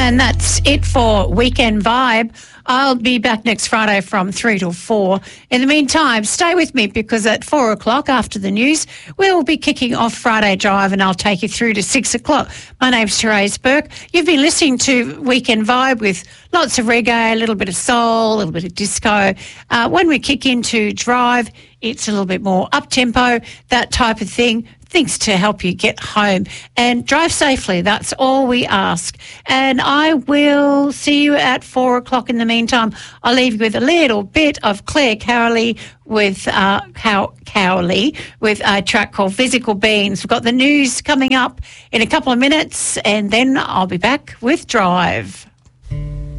And that's it for Weekend Vibe. I'll be back next Friday from 3 till 4. In the meantime, stay with me because at 4 o'clock after the news, we'll be kicking off Friday Drive and I'll take you through to 6 o'clock. My name's Therese Burke. You've been listening to Weekend Vibe with lots of reggae, a little bit of soul, a little bit of disco. When we kick into Drive, it's a little bit more up-tempo, that type of thing. Things to help you get home and drive safely. That's all we ask. And I will see you at 4 o'clock. In the meantime, I'll leave you with a little bit of Claire Cowley with Cowley with a track called Physical Beings. We've got the news coming up in a couple of minutes and then I'll be back with Drive.